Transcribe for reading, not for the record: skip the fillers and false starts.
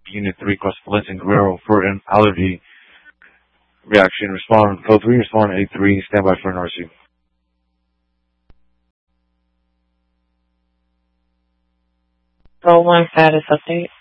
Unit 3, Cross Valencia Guerrero for an allergy reaction. Respond code 3, respond 83, standby for an RC. Roll 1 status update.